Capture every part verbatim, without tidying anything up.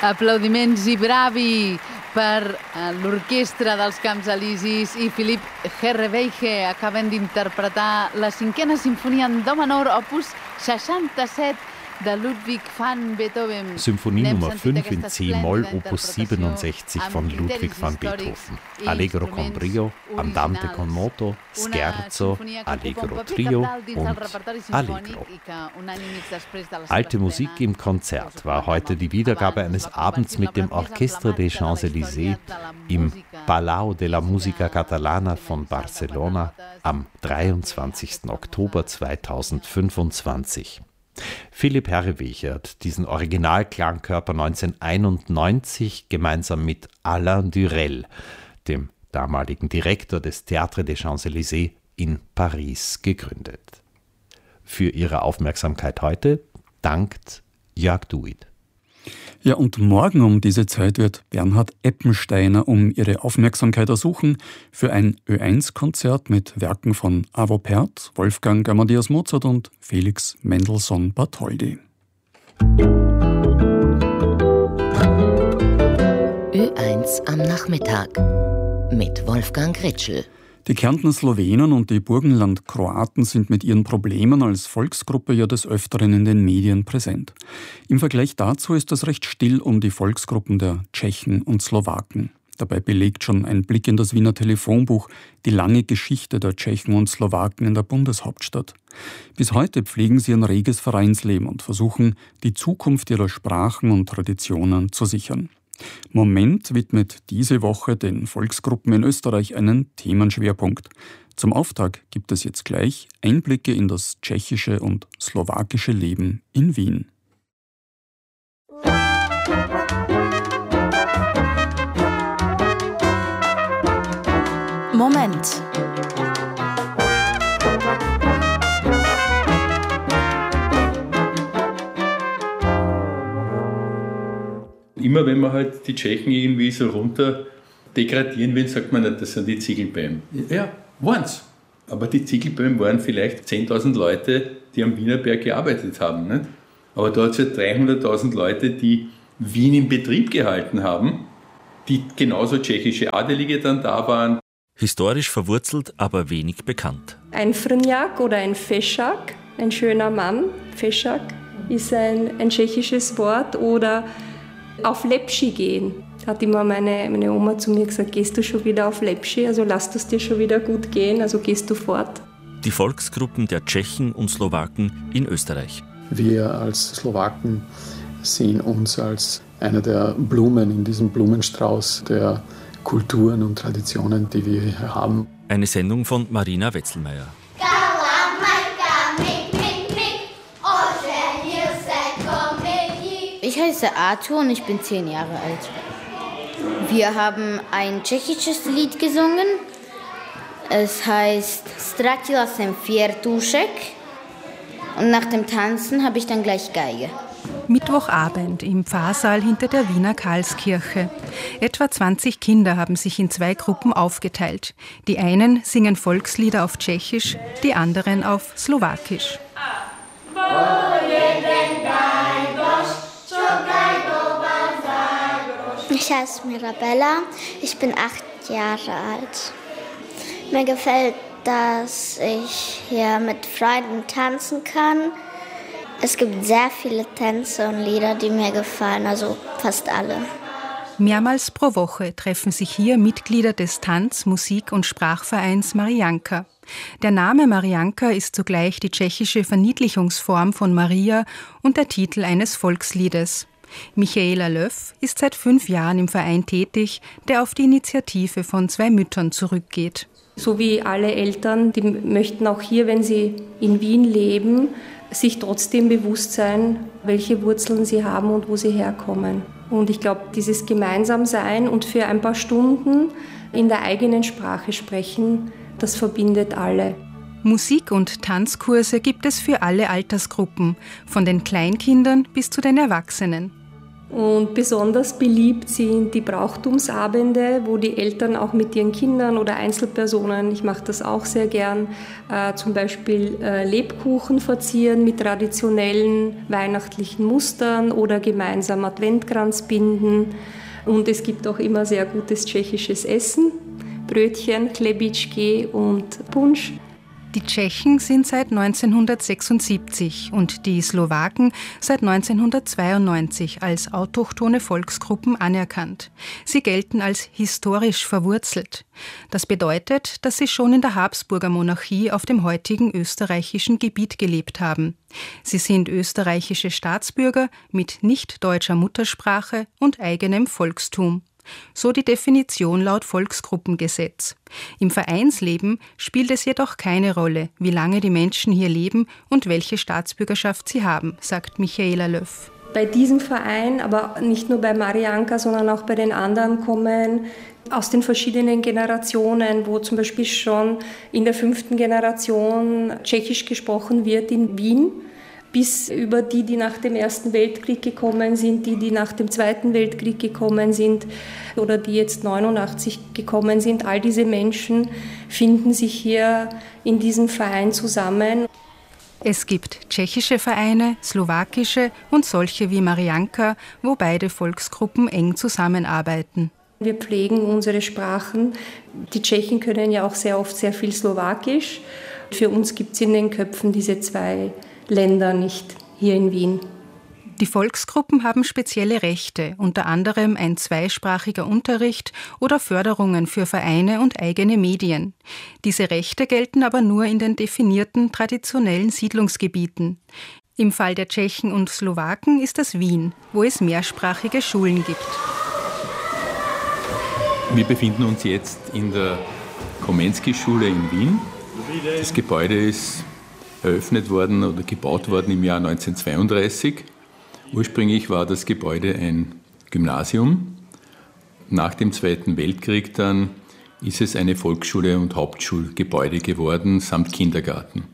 Aplaudiments i bravi per l'Orquestra dels Camps Elisis i Philipp Herreweyche acaben d'interpretar la cinquena sinfonia en do menor, opus seixanta-set, de Ludwig van Beethoven. Symphonie Nummer fünf in C-Moll, Opus siebenundsechzig von Ludwig van Beethoven. Allegro con brio, Andante con moto, Scherzo, Allegro Trio und Allegro. Alte Musik im Konzert war heute die Wiedergabe eines Abends mit dem Orchestre des Champs-Élysées im Palau de la Música Catalana von Barcelona am dreiundzwanzigsten Oktober zweitausendfünfundzwanzig. Philipp Herreweyche hat diesen Originalklangkörper neunzehnhunderteinundneunzig gemeinsam mit Alain Durel, dem damaligen Direktor des Théâtre des Champs-Élysées in Paris, gegründet. Für Ihre Aufmerksamkeit heute dankt Jörg Duit. Ja, und morgen um diese Zeit wird Bernhard Eppensteiner um Ihre Aufmerksamkeit ersuchen für ein Ö eins Konzert mit Werken von Arvo Pärt, Wolfgang Amadeus Mozart und Felix Mendelssohn Bartholdy. Ö eins am Nachmittag mit Wolfgang Ritschl. Die Kärntner Slowenen und die Burgenland-Kroaten sind mit ihren Problemen als Volksgruppe ja des Öfteren in den Medien präsent. Im Vergleich dazu ist es recht still um die Volksgruppen der Tschechen und Slowaken. Dabei belegt schon ein Blick in das Wiener Telefonbuch die lange Geschichte der Tschechen und Slowaken in der Bundeshauptstadt. Bis heute pflegen sie ein reges Vereinsleben und versuchen, die Zukunft ihrer Sprachen und Traditionen zu sichern. Moment widmet diese Woche den Volksgruppen in Österreich einen Themenschwerpunkt. Zum Auftakt gibt es jetzt gleich Einblicke in das tschechische und slowakische Leben in Wien. Moment. Immer wenn man halt die Tschechen irgendwie so runter degradieren will, sagt man nicht, das sind die Ziegelböhmen. Ja, waren's. Aber die Ziegelböhmen waren vielleicht zehntausend Leute, die am Wienerberg gearbeitet haben. Nicht? Aber da hat es ja dreihunderttausend Leute, die Wien in Betrieb gehalten haben, die genauso tschechische Adelige dann da waren. Historisch verwurzelt, aber wenig bekannt. Ein Frnjak oder ein Feschak, ein schöner Mann, Feschak, ist ein, ein tschechisches Wort. Oder auf Lepschi gehen. Hat immer meine, meine Oma zu mir gesagt, gehst du schon wieder auf Lepschi, also lass es dir schon wieder gut gehen, also gehst du fort. Die Volksgruppen der Tschechen und Slowaken in Österreich. Wir als Slowaken sehen uns als eine der Blumen in diesem Blumenstrauß der Kulturen und Traditionen, die wir hier haben. Eine Sendung von Marina Wetzelmeier. Ich heiße Arthur und ich bin zehn Jahre alt. Wir haben ein tschechisches Lied gesungen. Es heißt Stratila sem Fiertušek. Und nach dem Tanzen habe ich dann gleich Geige. Mittwochabend im Pfarrsaal hinter der Wiener Karlskirche. Etwa zwanzig Kinder haben sich in zwei Gruppen aufgeteilt. Die einen singen Volkslieder auf Tschechisch, die anderen auf Slowakisch. Ich heiße Mirabella, ich bin acht Jahre alt. Mir gefällt, dass ich hier mit Freunden tanzen kann. Es gibt sehr viele Tänze und Lieder, die mir gefallen, also fast alle. Mehrmals pro Woche treffen sich hier Mitglieder des Tanz-, Musik- und Sprachvereins Marianka. Der Name Marianka ist zugleich die tschechische Verniedlichungsform von Maria und der Titel eines Volksliedes. Michaela Löff ist seit fünf Jahren im Verein tätig, der auf die Initiative von zwei Müttern zurückgeht. So wie alle Eltern, die möchten auch hier, wenn sie in Wien leben, sich trotzdem bewusst sein, welche Wurzeln sie haben und wo sie herkommen. Und ich glaube, dieses Gemeinsamsein und für ein paar Stunden in der eigenen Sprache sprechen, das verbindet alle. Musik- und Tanzkurse gibt es für alle Altersgruppen, von den Kleinkindern bis zu den Erwachsenen. Und besonders beliebt sind die Brauchtumsabende, wo die Eltern auch mit ihren Kindern oder Einzelpersonen, ich mache das auch sehr gern, äh, zum Beispiel äh, Lebkuchen verzieren mit traditionellen weihnachtlichen Mustern oder gemeinsam Adventkranz binden. Und es gibt auch immer sehr gutes tschechisches Essen, Brötchen, Chlebíčky und Punsch. Die Tschechen sind seit neunzehnhundertsechsundsiebzig und die Slowaken seit neunzehnhundertzweiundneunzig als autochthone Volksgruppen anerkannt. Sie gelten als historisch verwurzelt. Das bedeutet, dass sie schon in der Habsburger Monarchie auf dem heutigen österreichischen Gebiet gelebt haben. Sie sind österreichische Staatsbürger mit nicht deutscher Muttersprache und eigenem Volkstum. So die Definition laut Volksgruppengesetz. Im Vereinsleben spielt es jedoch keine Rolle, wie lange die Menschen hier leben und welche Staatsbürgerschaft sie haben, sagt Michaela Löff. Bei diesem Verein, aber nicht nur bei Marianka, sondern auch bei den anderen, kommen aus den verschiedenen Generationen, wo zum Beispiel schon in der fünften Generation Tschechisch gesprochen wird in Wien, bis über die, die nach dem Ersten Weltkrieg gekommen sind, die, die nach dem Zweiten Weltkrieg gekommen sind oder die jetzt neunundachtzig gekommen sind. All diese Menschen finden sich hier in diesem Verein zusammen. Es gibt tschechische Vereine, slowakische und solche wie Marianka, wo beide Volksgruppen eng zusammenarbeiten. Wir pflegen unsere Sprachen. Die Tschechen können ja auch sehr oft sehr viel Slowakisch. Für uns gibt es in den Köpfen diese zwei Länder nicht hier in Wien. Die Volksgruppen haben spezielle Rechte, unter anderem ein zweisprachiger Unterricht oder Förderungen für Vereine und eigene Medien. Diese Rechte gelten aber nur in den definierten traditionellen Siedlungsgebieten. Im Fall der Tschechen und Slowaken ist das Wien, wo es mehrsprachige Schulen gibt. Wir befinden uns jetzt in der Komensky-Schule in Wien. Das Gebäude ist eröffnet worden oder gebaut worden im Jahr neunzehnhundertzweiunddreißig. Ursprünglich war das Gebäude ein Gymnasium. Nach dem Zweiten Weltkrieg dann ist es eine Volksschule und Hauptschulgebäude geworden, samt Kindergarten.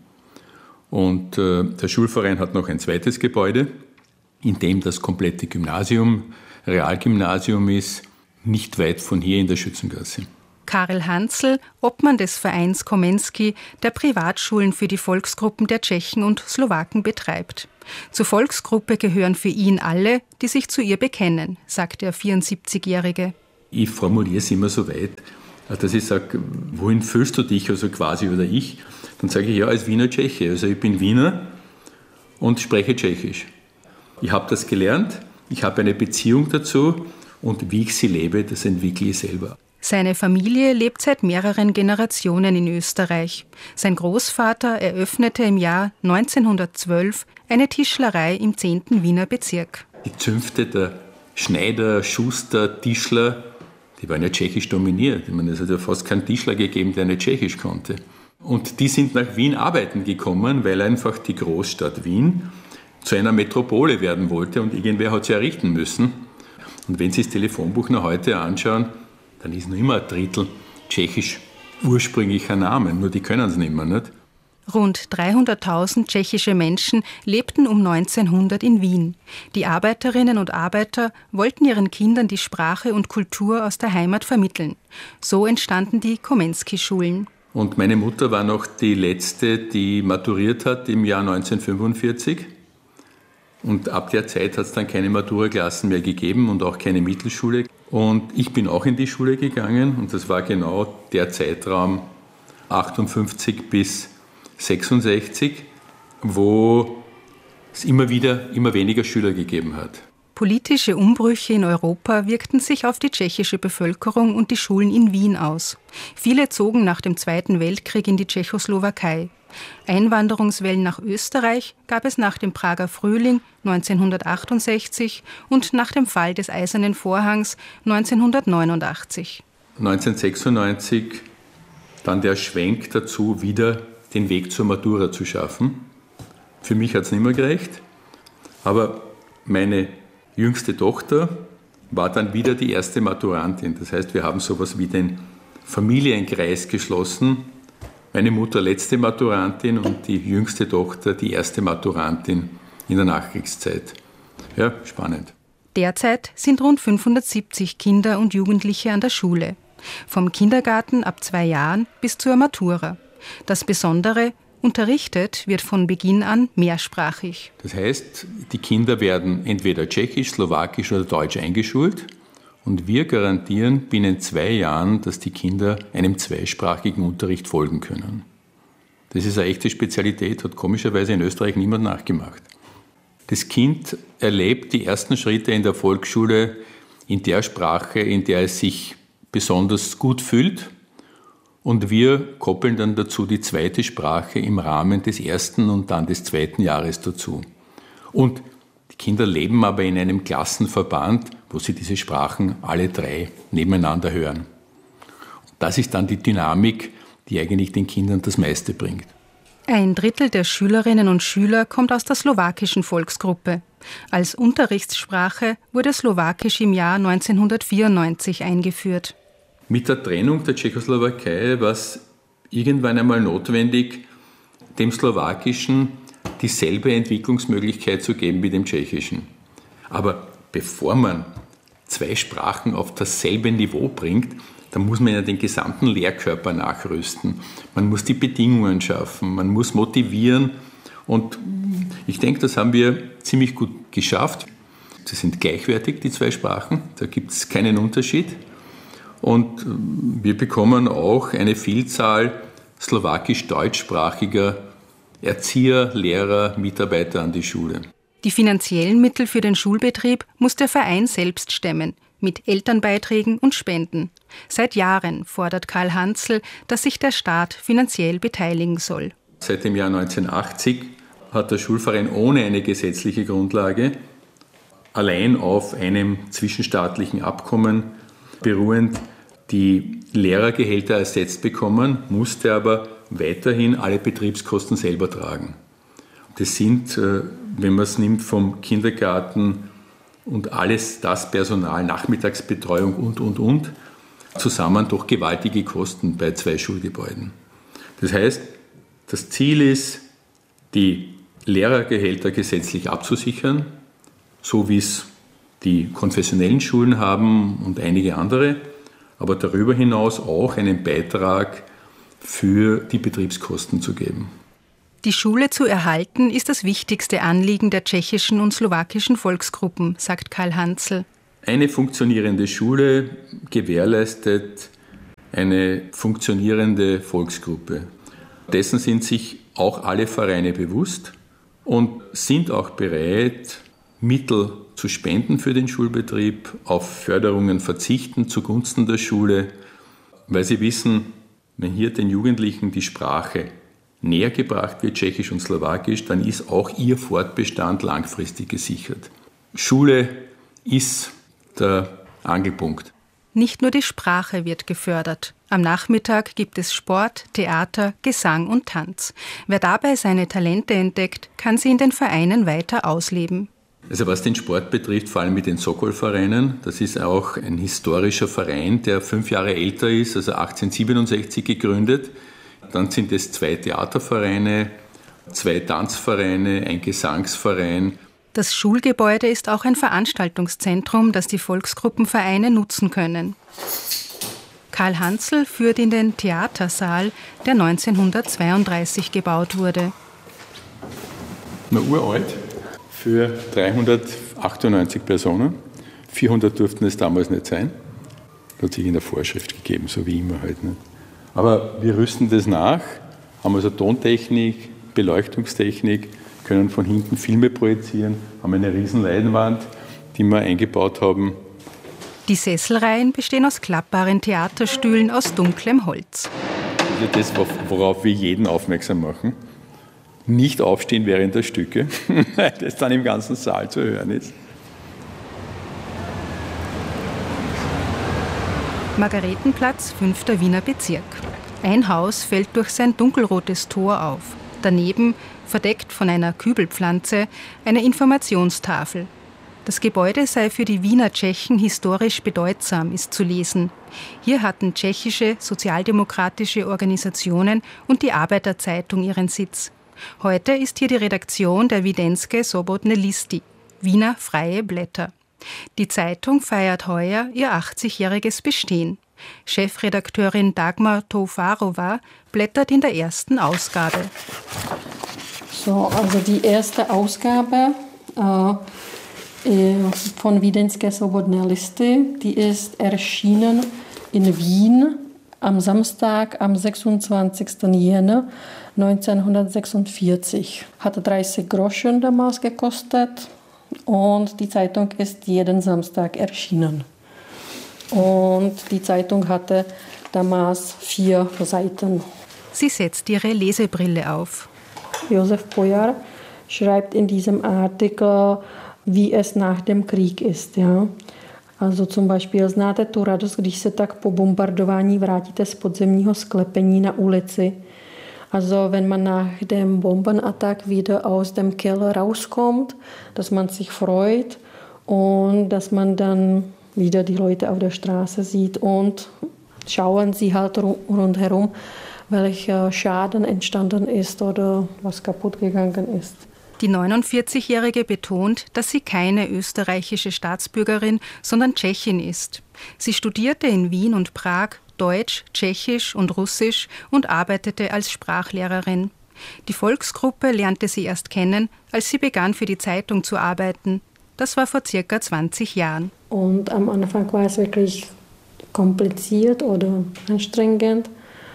Und äh, der Schulverein hat noch ein zweites Gebäude, in dem das komplette Gymnasium, Realgymnasium ist, nicht weit von hier in der Schützengasse. Karel Hansl, Obmann des Vereins Komensky, der Privatschulen für die Volksgruppen der Tschechen und Slowaken betreibt. Zur Volksgruppe gehören für ihn alle, die sich zu ihr bekennen, sagt der vierundsiebzigjährige. Ich formuliere es immer so weit, dass ich sage, wohin fühlst du dich, also quasi, oder ich? Dann sage ich, ja, als Wiener Tscheche. Also ich bin Wiener und spreche Tschechisch. Ich habe das gelernt, ich habe eine Beziehung dazu und wie ich sie lebe, das entwickle ich selber. Seine Familie lebt seit mehreren Generationen in Österreich. Sein Großvater eröffnete im Jahr neunzehnhundertzwölf eine Tischlerei im zehnten Wiener Bezirk. Die Zünfte der Schneider, Schuster, Tischler, die waren ja tschechisch dominiert. Ich meine, es hat ja fast keinen Tischler gegeben, der nicht tschechisch konnte. Und die sind nach Wien arbeiten gekommen, weil einfach die Großstadt Wien zu einer Metropole werden wollte und irgendwer hat sie errichten müssen. Und wenn Sie das Telefonbuch noch heute anschauen, dann ist noch immer ein Drittel tschechisch ursprünglicher Namen, nur die können es nicht mehr, nicht? Rund dreihunderttausend tschechische Menschen lebten um neunzehnhundert in Wien. Die Arbeiterinnen und Arbeiter wollten ihren Kindern die Sprache und Kultur aus der Heimat vermitteln. So entstanden die Komensky-Schulen. Und meine Mutter war noch die letzte, die maturiert hat im Jahr neunzehnhundertfünfundvierzig. Und ab der Zeit hat es dann keine Maturaklassen mehr gegeben und auch keine Mittelschule. Und ich bin auch in die Schule gegangen und das war genau der Zeitraum achtundfünfzig bis sechsundsechzig, wo es immer wieder immer weniger Schüler gegeben hat. Politische Umbrüche in Europa wirkten sich auf die tschechische Bevölkerung und die Schulen in Wien aus. Viele zogen nach dem Zweiten Weltkrieg in die Tschechoslowakei. Einwanderungswellen nach Österreich gab es nach dem Prager Frühling neunzehnhundertachtundsechzig und nach dem Fall des Eisernen Vorhangs neunzehnhundertneunundachtzig. neunzehnhundertsechsundneunzig dann der Schwenk dazu, wieder den Weg zur Matura zu schaffen. Für mich hat es nicht mehr gereicht, aber meine jüngste Tochter war dann wieder die erste Maturantin. Das heißt, wir haben sowas wie den Familienkreis geschlossen. Meine Mutter letzte Maturantin und die jüngste Tochter die erste Maturantin in der Nachkriegszeit. Ja, spannend. Derzeit sind rund fünfhundertsiebzig Kinder und Jugendliche an der Schule. Vom Kindergarten ab zwei Jahren bis zur Matura. Das Besondere: unterrichtet wird von Beginn an mehrsprachig. Das heißt, die Kinder werden entweder tschechisch, slowakisch oder deutsch eingeschult und wir garantieren binnen zwei Jahren, dass die Kinder einem zweisprachigen Unterricht folgen können. Das ist eine echte Spezialität, hat komischerweise in Österreich niemand nachgemacht. Das Kind erlebt die ersten Schritte in der Volksschule in der Sprache, in der es sich besonders gut fühlt. Und wir koppeln dann dazu die zweite Sprache im Rahmen des ersten und dann des zweiten Jahres dazu. Und die Kinder leben aber in einem Klassenverband, wo sie diese Sprachen alle drei nebeneinander hören. Das ist dann die Dynamik, die eigentlich den Kindern das meiste bringt. Ein Drittel der Schülerinnen und Schüler kommt aus der slowakischen Volksgruppe. Als Unterrichtssprache wurde Slowakisch im Jahr neunzehnhundertvierundneunzig eingeführt. Mit der Trennung der Tschechoslowakei war es irgendwann einmal notwendig, dem Slowakischen dieselbe Entwicklungsmöglichkeit zu geben wie dem Tschechischen. Aber bevor man zwei Sprachen auf dasselbe Niveau bringt, dann muss man ja den gesamten Lehrkörper nachrüsten. Man muss die Bedingungen schaffen, man muss motivieren. Und ich denke, das haben wir ziemlich gut geschafft. Sie sind gleichwertig, die zwei Sprachen, da gibt es keinen Unterschied. Und wir bekommen auch eine Vielzahl slowakisch-deutschsprachiger Erzieher, Lehrer, Mitarbeiter an die Schule. Die finanziellen Mittel für den Schulbetrieb muss der Verein selbst stemmen, mit Elternbeiträgen und Spenden. Seit Jahren fordert Karl Hanzl, dass sich der Staat finanziell beteiligen soll. Seit dem Jahr neunzehnhundertachtzig hat der Schulverein ohne eine gesetzliche Grundlage, allein auf einem zwischenstaatlichen Abkommen beruhend, die Lehrergehälter ersetzt bekommen, musste aber weiterhin alle Betriebskosten selber tragen. Das sind, wenn man es nimmt, vom Kindergarten und alles das Personal, Nachmittagsbetreuung und, und, und, zusammen doch gewaltige Kosten bei zwei Schulgebäuden. Das heißt, das Ziel ist, die Lehrergehälter gesetzlich abzusichern, so wie es die konfessionellen Schulen haben und einige andere, aber darüber hinaus auch einen Beitrag für die Betriebskosten zu geben. Die Schule zu erhalten ist das wichtigste Anliegen der tschechischen und slowakischen Volksgruppen, sagt Karl Hanzl. Eine funktionierende Schule gewährleistet eine funktionierende Volksgruppe. Dessen sind sich auch alle Vereine bewusst und sind auch bereit, Mittel zu spenden für den Schulbetrieb, auf Förderungen verzichten zugunsten der Schule, weil sie wissen, wenn hier den Jugendlichen die Sprache näher gebracht wird, Tschechisch und Slowakisch, dann ist auch ihr Fortbestand langfristig gesichert. Schule ist der Angelpunkt. Nicht nur die Sprache wird gefördert. Am Nachmittag gibt es Sport, Theater, Gesang und Tanz. Wer dabei seine Talente entdeckt, kann sie in den Vereinen weiter ausleben. Also was den Sport betrifft, vor allem mit den Sokol-Vereinen, das ist auch ein historischer Verein, der fünf Jahre älter ist, also achtzehnhundertsiebenundsechzig gegründet. Dann sind es zwei Theatervereine, zwei Tanzvereine, ein Gesangsverein. Das Schulgebäude ist auch ein Veranstaltungszentrum, das die Volksgruppenvereine nutzen können. Karl Hanzl führt in den Theatersaal, der neunzehnhundertzweiunddreißig gebaut wurde. Na, uralt. Für dreihundertachtundneunzig Personen. vierhundert durften es damals nicht sein. Das hat sich in der Vorschrift gegeben, so wie immer halt. Nicht? Aber wir rüsten das nach, haben also Tontechnik, Beleuchtungstechnik, können von hinten Filme projizieren, haben eine riesen Leinwand, die wir eingebaut haben. Die Sesselreihen bestehen aus klappbaren Theaterstühlen aus dunklem Holz. Also das, worauf wir jeden aufmerksam machen. Nicht aufstehen während der Stücke, weil das dann im ganzen Saal zu hören ist. Margaretenplatz, fünfter Wiener Bezirk. Ein Haus fällt durch sein dunkelrotes Tor auf. Daneben, verdeckt von einer Kübelpflanze, eine Informationstafel. Das Gebäude sei für die Wiener Tschechen historisch bedeutsam, ist zu lesen. Hier hatten tschechische, sozialdemokratische Organisationen und die Arbeiterzeitung ihren Sitz. Heute ist hier die Redaktion der Wiedenske Sobotne Listy, Wiener Freie Blätter. Die Zeitung feiert heuer ihr achtzigjähriges Bestehen. Chefredakteurin Dagmar Tofarova blättert in der ersten Ausgabe. So, also die erste Ausgabe äh, von Wiedeńské Svobodné Listy, die ist erschienen in Wien am Samstag, am sechsundzwanzigsten Jänner neunzehnhundertsechsundvierzig. Hatte dreißig Groschen damals gekostet und die Zeitung ist jeden Samstag erschienen. Und die Zeitung hatte damals vier Seiten. Sie setzt ihre Lesebrille auf. Josef Pojar schreibt in diesem Artikel, wie es nach dem Krieg ist. Ja? Also zum Beispiel, znáte tu radost, když se tak po bombardování vrátíte z podzemního sklepení na ulici. Also wenn man nach dem Bombenattack wieder aus dem Keller rauskommt, dass man sich freut und dass man dann wieder die Leute auf der Straße sieht und schauen sie halt rundherum, welcher Schaden entstanden ist oder was kaputt gegangen ist. Die neunundvierzigjährige betont, dass sie keine österreichische Staatsbürgerin, sondern Tschechin ist. Sie studierte in Wien und Prag Deutsch, Tschechisch und Russisch und arbeitete als Sprachlehrerin. Die Volksgruppe lernte sie erst kennen, als sie begann, für die Zeitung zu arbeiten. Das war vor circa zwanzig Jahren. Und am Anfang war es wirklich kompliziert oder anstrengend,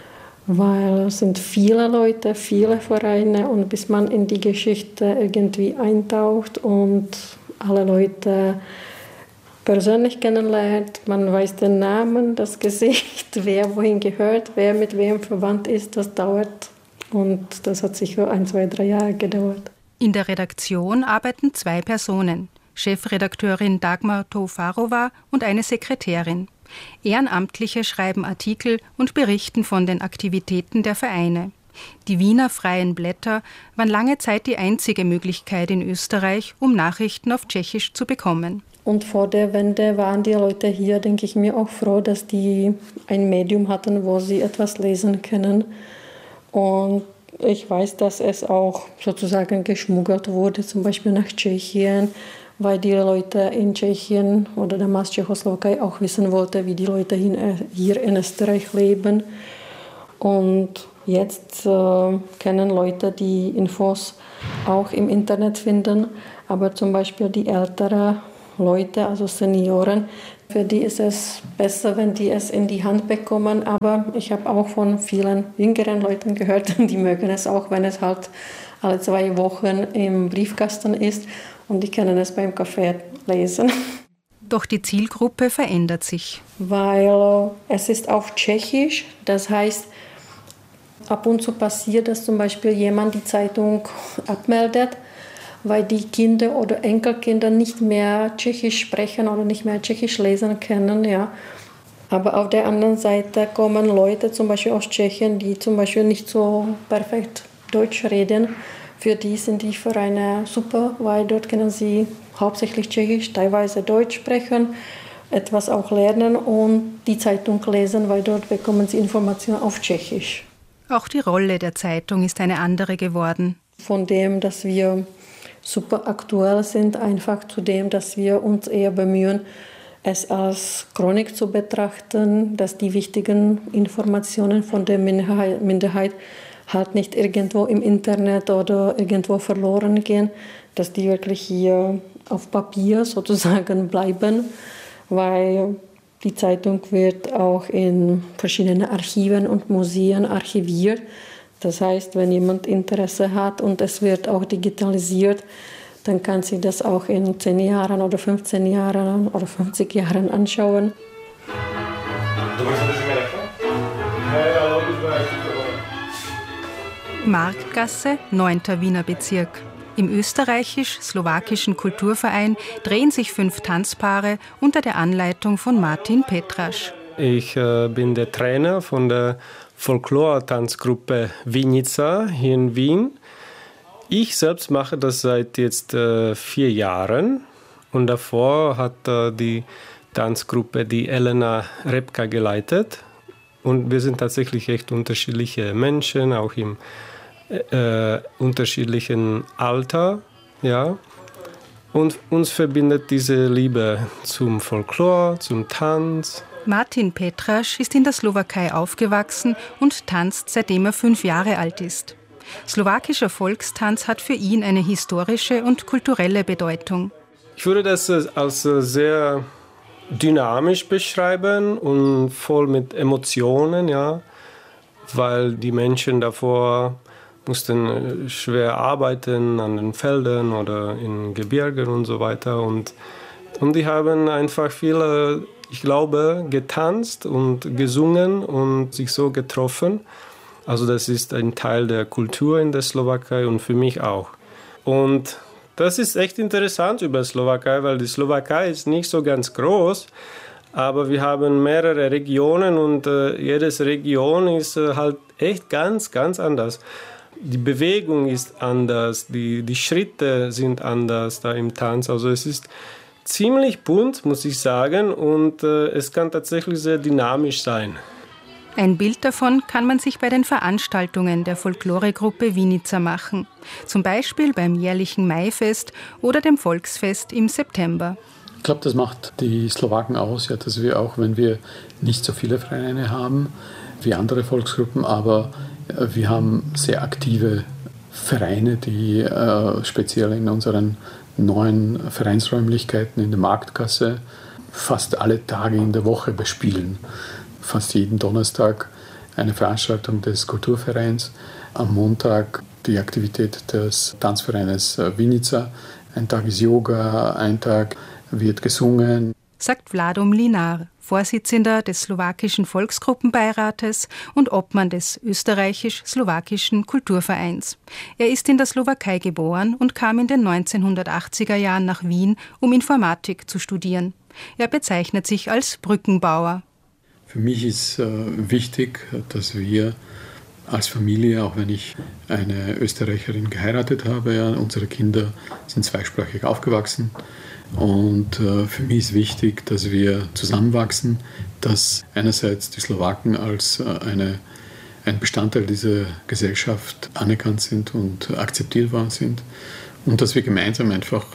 weil es sind viele Leute, viele Vereine und bis man in die Geschichte irgendwie eintaucht und alle Leute persönlich kennenlernt, man weiß den Namen, das Gesicht, wer wohin gehört, wer mit wem verwandt ist, das dauert und das hat sicher ein, zwei, drei Jahre gedauert. In der Redaktion arbeiten zwei Personen, Chefredakteurin Dagmar Tofarova und eine Sekretärin. Ehrenamtliche schreiben Artikel und berichten von den Aktivitäten der Vereine. Die Wiener Freien Blätter waren lange Zeit die einzige Möglichkeit in Österreich, um Nachrichten auf Tschechisch zu bekommen. Und vor der Wende waren die Leute hier, denke ich mir, auch froh, dass die ein Medium hatten, wo sie etwas lesen können. Und ich weiß, dass es auch sozusagen geschmuggelt wurde, zum Beispiel nach Tschechien, weil die Leute in Tschechien oder damals Tschechoslowakei auch wissen wollten, wie die Leute hier in Österreich leben. Und jetzt äh, können Leute die Infos auch im Internet finden, aber zum Beispiel die älteren Leute, also Senioren, für die ist es besser, wenn die es in die Hand bekommen. Aber ich habe auch von vielen jüngeren Leuten gehört, die mögen es auch, wenn es halt alle zwei Wochen im Briefkasten ist. Und die können es beim Kaffee lesen. Doch die Zielgruppe verändert sich. Weil es ist auf Tschechisch, das heißt, ab und zu passiert, dass zum Beispiel jemand die Zeitung abmeldet, weil die Kinder oder Enkelkinder nicht mehr Tschechisch sprechen oder nicht mehr Tschechisch lesen können. Ja. Aber auf der anderen Seite kommen Leute zum Beispiel aus Tschechien, die zum Beispiel nicht so perfekt Deutsch reden. Für die sind die Vereine super, weil dort können sie hauptsächlich Tschechisch, teilweise Deutsch sprechen, etwas auch lernen und die Zeitung lesen, weil dort bekommen sie Informationen auf Tschechisch. Auch die Rolle der Zeitung ist eine andere geworden. Von dem, dass wir super aktuell sind, einfach zu dem, dass wir uns eher bemühen, es als Chronik zu betrachten, dass die wichtigen Informationen von der Minderheit halt nicht irgendwo im Internet oder irgendwo verloren gehen, dass die wirklich hier auf Papier sozusagen bleiben, weil die Zeitung wird auch in verschiedenen Archiven und Museen archiviert. Das heißt, wenn jemand Interesse hat und es wird auch digitalisiert, dann kann sie das auch in zehn Jahren oder fünfzehn Jahren oder fünfzig Jahren anschauen. Marktgasse, neunter Wiener Bezirk. Im österreichisch-slowakischen Kulturverein drehen sich fünf Tanzpaare unter der Anleitung von Martin Petrasch. Ich äh, bin der Trainer von der Folklore-Tanzgruppe Vinica hier in Wien. Ich selbst mache das seit jetzt äh, vier Jahren und davor hat äh, die Tanzgruppe die Elena Repka geleitet. Und wir sind tatsächlich echt unterschiedliche Menschen, auch im äh, unterschiedlichen Alter. Ja. Und uns verbindet diese Liebe zum Folklore, zum Tanz. Martin Petrasch ist in der Slowakei aufgewachsen und tanzt, seitdem er fünf Jahre alt ist. Slowakischer Volkstanz hat für ihn eine historische und kulturelle Bedeutung. Ich würde das als sehr dynamisch beschreiben und voll mit Emotionen, ja, weil die Menschen davor mussten schwer arbeiten an den Feldern oder in Gebirgen und so weiter. Und, und die haben einfach viele, ich glaube, getanzt und gesungen und sich so getroffen. Also das ist ein Teil der Kultur in der Slowakei und für mich auch. Und das ist echt interessant über Slowakei, weil die Slowakei ist nicht so ganz groß, aber wir haben mehrere Regionen und äh, jede Region ist äh, halt echt ganz, ganz anders. Die Bewegung ist anders, die, die Schritte sind anders da im Tanz. Also es ist ziemlich bunt, muss ich sagen, und äh, es kann tatsächlich sehr dynamisch sein. Ein Bild davon kann man sich bei den Veranstaltungen der Folkloregruppe Vinica machen. Zum Beispiel beim jährlichen Maifest oder dem Volksfest im September. Ich glaube, das macht die Slowaken aus, ja, dass wir auch, wenn wir nicht so viele Vereine haben wie andere Volksgruppen, aber wir haben sehr aktive Vereine, die äh, speziell in unseren neuen Vereinsräumlichkeiten in der Marktgasse fast alle Tage in der Woche bespielen. Fast jeden Donnerstag eine Veranstaltung des Kulturvereins, am Montag die Aktivität des Tanzvereines Vinica, ein Tag ist Yoga, ein Tag wird gesungen. Sagt Vlado Mlinar, Vorsitzender des slowakischen Volksgruppenbeirates und Obmann des österreichisch-slowakischen Kulturvereins. Er ist in der Slowakei geboren und kam in den neunzehnhundertachtziger Jahren nach Wien, um Informatik zu studieren. Er bezeichnet sich als Brückenbauer. Für mich ist äh, wichtig, dass wir als Familie, auch wenn ich eine Österreicherin geheiratet habe, ja, unsere Kinder sind zweisprachig aufgewachsen. Und äh, für mich ist wichtig, dass wir zusammenwachsen, dass einerseits die Slowaken als äh, eine, ein Bestandteil dieser Gesellschaft anerkannt sind und akzeptiert worden sind und dass wir gemeinsam einfach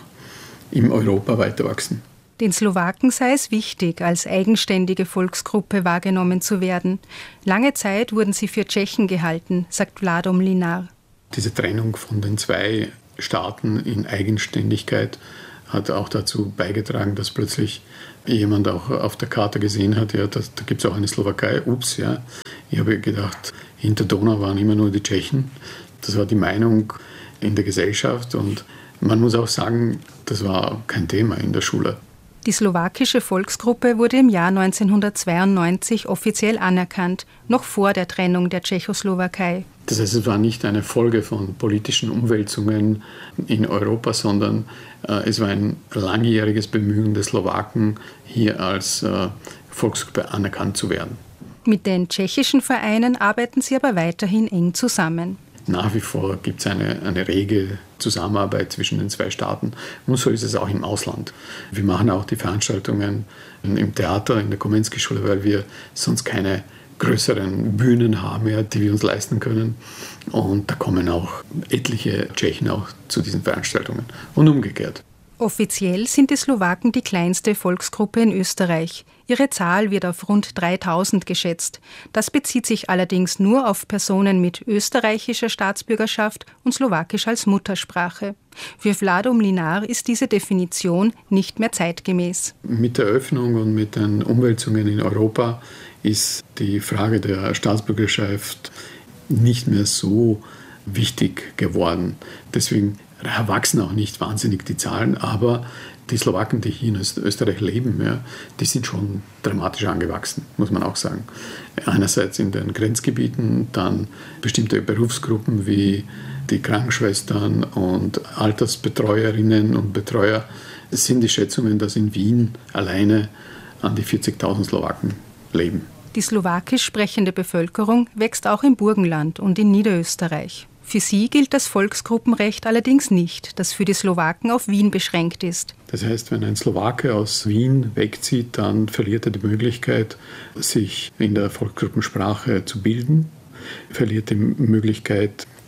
im Europa weiter wachsen. Den Slowaken sei es wichtig, als eigenständige Volksgruppe wahrgenommen zu werden. Lange Zeit wurden sie für Tschechen gehalten, sagt Vlado Mlinar. Diese Trennung von den zwei Staaten in Eigenständigkeit hat auch dazu beigetragen, dass plötzlich jemand auch auf der Karte gesehen hat, ja, das, da gibt es auch eine Slowakei. Ups, ja. Ich habe gedacht, hinter Donau waren immer nur die Tschechen. Das war die Meinung in der Gesellschaft und man muss auch sagen, das war kein Thema in der Schule. Die slowakische Volksgruppe wurde im Jahr neunzehnhundertzweiundneunzig offiziell anerkannt, noch vor der Trennung der Tschechoslowakei. Das heißt, es war nicht eine Folge von politischen Umwälzungen in Europa, sondern äh, es war ein langjähriges Bemühen der Slowaken, hier als äh, Volksgruppe anerkannt zu werden. Mit den tschechischen Vereinen arbeiten sie aber weiterhin eng zusammen. Nach wie vor gibt es eine, eine rege Zusammenarbeit zwischen den zwei Staaten und so ist es auch im Ausland. Wir machen auch die Veranstaltungen im Theater, in der Komensky-Schule, weil wir sonst keine größeren Bühnen haben, ja, die wir uns leisten können. Und da kommen auch etliche Tschechen auch zu diesen Veranstaltungen und umgekehrt. Offiziell sind die Slowaken die kleinste Volksgruppe in Österreich. Ihre Zahl wird auf rund dreitausend geschätzt. Das bezieht sich allerdings nur auf Personen mit österreichischer Staatsbürgerschaft und Slowakisch als Muttersprache. Für Vlado Mlinar ist diese Definition nicht mehr zeitgemäß. Mit der Öffnung und mit den Umwälzungen in Europa ist die Frage der Staatsbürgerschaft nicht mehr so wichtig geworden. Deswegen erwachsen auch nicht wahnsinnig die Zahlen, aber die Slowaken, die hier in Österreich leben, ja, die sind schon dramatisch angewachsen, muss man auch sagen. Einerseits in den Grenzgebieten, dann bestimmte Berufsgruppen wie die Krankenschwestern und Altersbetreuerinnen und Betreuer. Es sind die Schätzungen, dass in Wien alleine an die vierzigtausend Slowaken leben. Die slowakisch sprechende Bevölkerung wächst auch im Burgenland und in Niederösterreich. Für sie gilt das Volksgruppenrecht allerdings nicht, das für die Slowaken auf Wien beschränkt ist. Das heißt, wenn ein Slowake aus Wien wegzieht, dann verliert er die Möglichkeit, sich in der Volksgruppensprache zu bilden, verliert die Möglichkeit,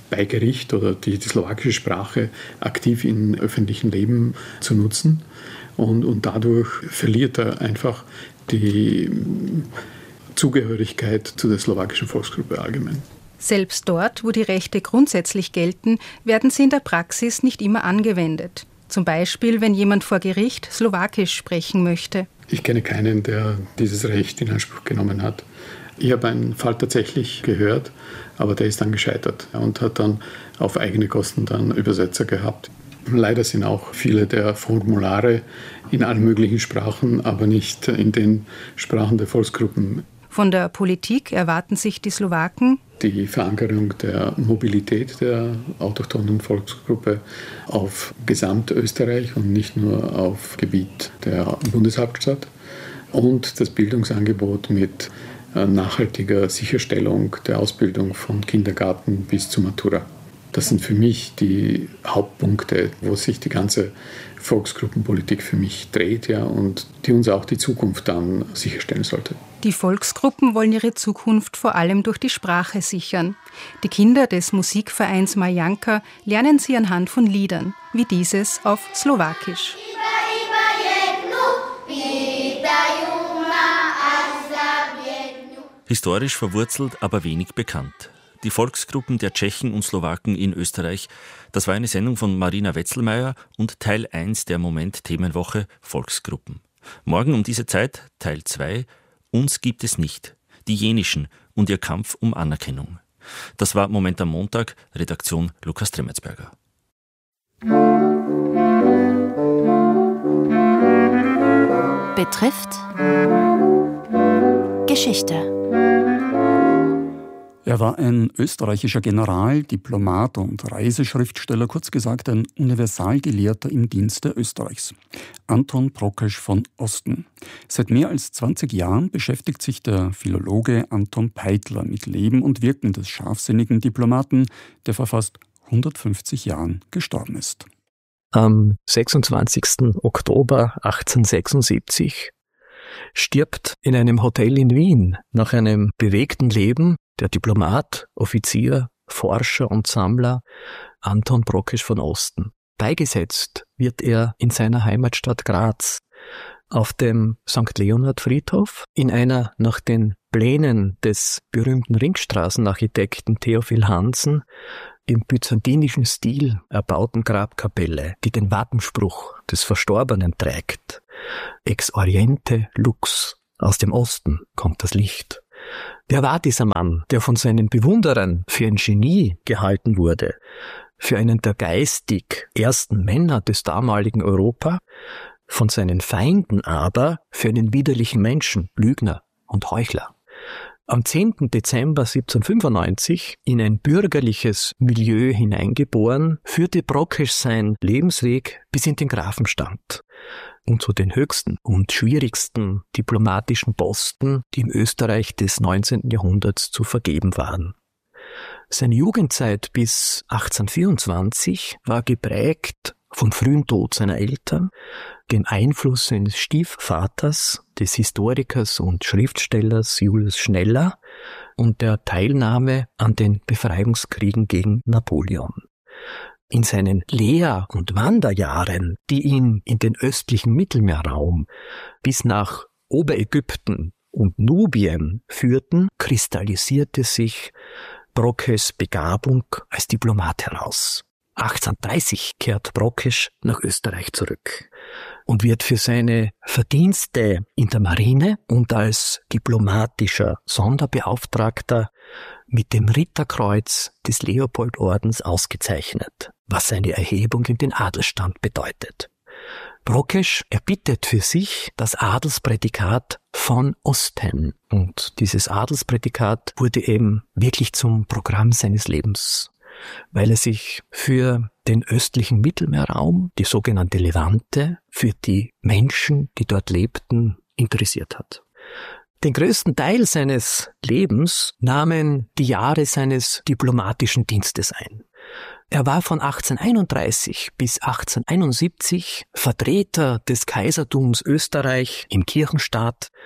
bei Gericht oder die, die slowakische Sprache aktiv im öffentlichen Leben zu nutzen. Und, und dadurch verliert er einfach die Zugehörigkeit zu der slowakischen Volksgruppe allgemein. Selbst dort, wo die Rechte grundsätzlich gelten, werden sie in der Praxis nicht immer angewendet. Zum Beispiel, wenn jemand vor Gericht Slowakisch sprechen möchte. Ich kenne keinen, der dieses Recht in Anspruch genommen hat. Ich habe einen Fall tatsächlich gehört, aber der ist dann gescheitert und hat dann auf eigene Kosten dann Übersetzer gehabt. Leider sind auch viele der Formulare in allen möglichen Sprachen, aber nicht in den Sprachen der Volksgruppen. Von der Politik erwarten sich die Slowaken die Verankerung der Mobilität der autochthonen Volksgruppe auf Gesamtösterreich und nicht nur auf Gebiet der Bundeshauptstadt und das Bildungsangebot mit nachhaltiger Sicherstellung der Ausbildung von Kindergarten bis zur Matura. Das sind für mich die Hauptpunkte, wo sich die ganze Volksgruppenpolitik für mich dreht, ja, und die uns auch die Zukunft dann sicherstellen sollte. Die Volksgruppen wollen ihre Zukunft vor allem durch die Sprache sichern. Die Kinder des Musikvereins Marianka lernen sie anhand von Liedern, wie dieses auf Slowakisch. Historisch verwurzelt, aber wenig bekannt. Die Volksgruppen der Tschechen und Slowaken in Österreich, das war eine Sendung von Marina Wetzelmeier und Teil eins der Moment-Themenwoche Volksgruppen. Morgen um diese Zeit Teil zwei, Uns gibt es nicht, die Jenischen und ihr Kampf um Anerkennung. Das war Moment am Montag, Redaktion Lukas Tremetsberger. Betrifft Geschichte. Er war ein österreichischer General, Diplomat und Reiseschriftsteller, kurz gesagt ein Universalgelehrter im Dienste Österreichs. Anton Prokesch von Osten. Seit mehr als zwanzig Jahren beschäftigt sich der Philologe Anton Peitler mit Leben und Wirken des scharfsinnigen Diplomaten, der vor fast hundertfünfzig Jahren gestorben ist. Am sechsundzwanzigsten Oktober achtzehnhundertsechsundsiebzig stirbt in einem Hotel in Wien nach einem bewegten Leben der Diplomat, Offizier, Forscher und Sammler Anton Prokesch von Osten. Beigesetzt wird er in seiner Heimatstadt Graz auf dem Sankt Leonhard Friedhof in einer nach den Plänen des berühmten Ringstraßenarchitekten Theophil Hansen im byzantinischen Stil erbauten Grabkapelle, die den Wapenspruch des Verstorbenen trägt. Ex Oriente Lux, aus dem Osten kommt das Licht. Wer war dieser Mann, der von seinen Bewunderern für ein Genie gehalten wurde, für einen der geistig ersten Männer des damaligen Europa, von seinen Feinden aber für einen widerlichen Menschen, Lügner und Heuchler? Am zehnten Dezember siebzehnhundertfünfundneunzig, in ein bürgerliches Milieu hineingeboren, führte Prokesch sein Lebensweg bis in den Grafenstand und zu den höchsten und schwierigsten diplomatischen Posten, die im Österreich des neunzehnten Jahrhunderts zu vergeben waren. Seine Jugendzeit bis achtzehnhundertvierundzwanzig war geprägt vom frühen Tod seiner Eltern, dem Einfluss seines Stiefvaters, des Historikers und Schriftstellers Julius Schneller und der Teilnahme an den Befreiungskriegen gegen Napoleon. In seinen Lehr- und Wanderjahren, die ihn in den östlichen Mittelmeerraum bis nach Oberägypten und Nubien führten, kristallisierte sich Prokeschs Begabung als Diplomat heraus. achtzehnhundertdreißig kehrt Prokesch nach Österreich zurück und wird für seine Verdienste in der Marine und als diplomatischer Sonderbeauftragter mit dem Ritterkreuz des Leopoldordens ausgezeichnet, was seine Erhebung in den Adelsstand bedeutet. Prokesch erbittet für sich das Adelsprädikat von Osten und dieses Adelsprädikat wurde eben wirklich zum Programm seines Lebens, weil er sich für den östlichen Mittelmeerraum, die sogenannte Levante, für die Menschen, die dort lebten, interessiert hat. Den größten Teil seines Lebens nahmen die Jahre seines diplomatischen Dienstes ein. Er war von achtzehnhunderteinunddreißig bis achtzehnhunderteinundsiebzig Vertreter des Kaisertums Österreich im Kirchenstaat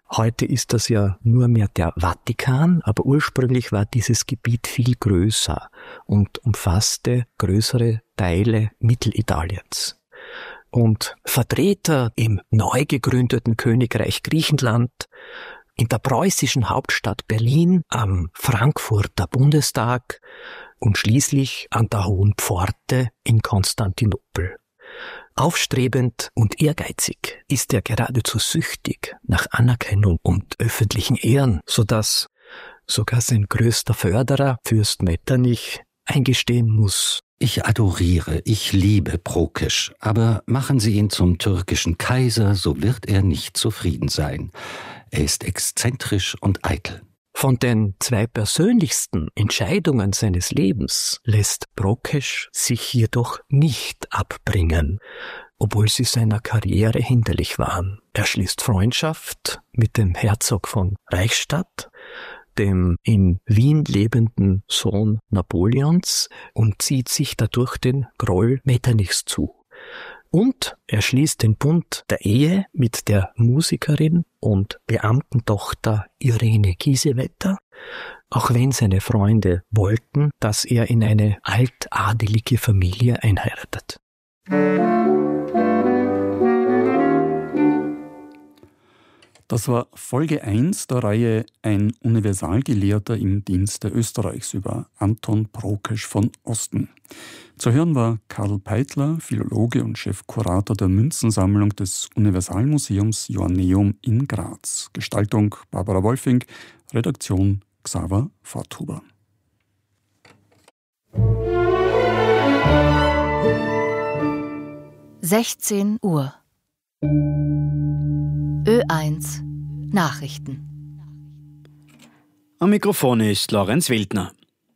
Heute ist das ja nur mehr der Vatikan, aber ursprünglich war dieses Gebiet viel größer und umfasste größere Teile Mittelitaliens. Und Vertreter im neu gegründeten Königreich Griechenland, in der preußischen Hauptstadt Berlin, am Frankfurter Bundestag und schließlich an der Hohen Pforte in Konstantinopel. Aufstrebend und ehrgeizig ist er geradezu süchtig nach Anerkennung und öffentlichen Ehren, sodass sogar sein größter Förderer, Fürst Metternich, eingestehen muss: Ich adoriere, ich liebe Prokesch, aber machen Sie ihn zum türkischen Kaiser, so wird er nicht zufrieden sein. Er ist exzentrisch und eitel. Von den zwei persönlichsten Entscheidungen seines Lebens lässt Prokesch sich jedoch nicht abbringen, obwohl sie seiner Karriere hinderlich waren. Er schließt Freundschaft mit dem Herzog von Reichstadt, dem in Wien lebenden Sohn Napoleons, und zieht sich dadurch den Groll Metternichs zu. Und er schließt den Bund der Ehe mit der Musikerin und Beamtentochter Irene Kiesewetter, auch wenn seine Freunde wollten, dass er in eine altadelige Familie einheiratet. Das war Folge eins der Reihe Ein Universalgelehrter im Dienste Österreichs über Anton Prokesch von Osten. Zu hören war Karl Peitler, Philologe und Chefkurator der Münzensammlung des Universalmuseums Joanneum in Graz. Gestaltung Barbara Wolfing, Redaktion Xaver Forthuber. sechzehn Uhr. Ö eins Nachrichten. Am Mikrofon ist Lorenz Wildner.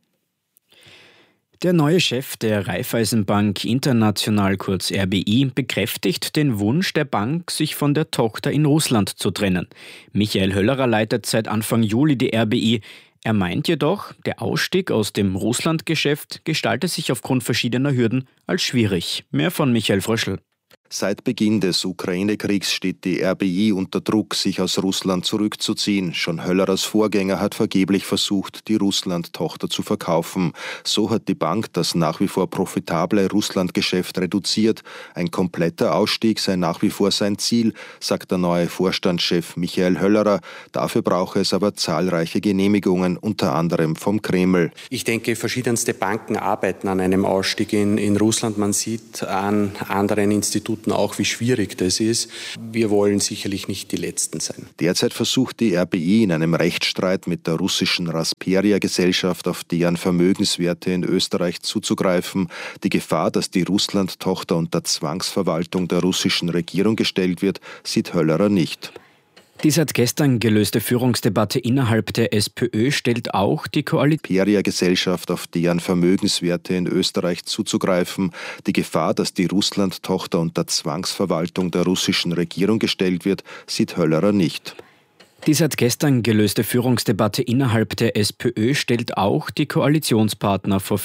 Der neue Chef der Raiffeisenbank International, kurz R B I, bekräftigt den Wunsch der Bank, sich von der Tochter in Russland zu trennen. Michael Höllerer leitet seit Anfang Juli die R B I. Er meint jedoch, der Ausstieg aus dem Russlandgeschäft gestalte sich aufgrund verschiedener Hürden als schwierig. Mehr von Michael Fröschl. Seit Beginn des Ukraine-Kriegs steht die R B I unter Druck, sich aus Russland zurückzuziehen. Schon Höllerers Vorgänger hat vergeblich versucht, die Russland-Tochter zu verkaufen. So hat die Bank das nach wie vor profitable Russland-Geschäft reduziert. Ein kompletter Ausstieg sei nach wie vor sein Ziel, sagt der neue Vorstandschef Michael Höllerer. Dafür brauche es aber zahlreiche Genehmigungen, unter anderem vom Kreml. Ich denke, verschiedenste Banken arbeiten an einem Ausstieg in, in Russland. Man sieht an anderen Instituten auch, wie schwierig das ist. Wir wollen sicherlich nicht die Letzten sein. Derzeit versucht die R B I in einem Rechtsstreit mit der russischen Rasperia-Gesellschaft auf deren Vermögenswerte in Österreich zuzugreifen. Die Gefahr, dass die Russland-Tochter unter Zwangsverwaltung der russischen Regierung gestellt wird, sieht Höllerer nicht. Die seit gestern gelöste Führungsdebatte innerhalb der SPÖ stellt auch die Koalition-Gesellschaft auf deren Vermögenswerte in Österreich zuzugreifen. Die Gefahr, dass die Russland-Tochter unter Zwangsverwaltung der russischen Regierung gestellt wird, sieht Höllerer nicht. Die seit gestern gelöste Führungsdebatte innerhalb der SPÖ stellt auch die Koalitionspartner vor